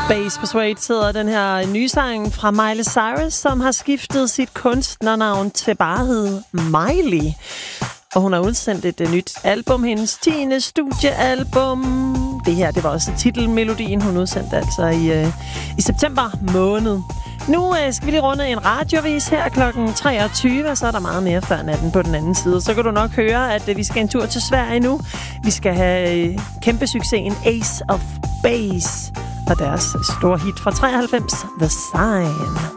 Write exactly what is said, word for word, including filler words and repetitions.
Space Persuade hedder den her nye sang fra Miley Cyrus, som har skiftet sit kunstnernavn til bare hed Miley. Og hun har udsendt et nyt album, hendes tiende studiealbum. Det her, det var også titelmelodien, hun udsendte altså i, øh, i september måned. Nu øh, skal vi lige runde en radiovis her klokken treogtyve, og så er der meget mere før natten på den anden side. Så kan du nok høre, at øh, vi skal en tur til Sverige nu. Vi skal have øh, kæmpe succesen Ace of Base og deres store hit fra treoghalvfems, The Sign.